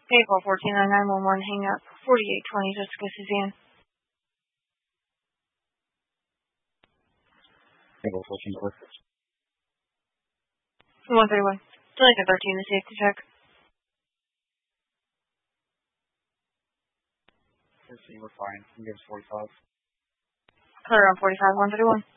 Vehicle 149911, hang up 4820, Jessica Suzanne. Vehicle 14 131. Delay to 13, the safety check. We're fine. You can give us 45. Clear on 45, 131.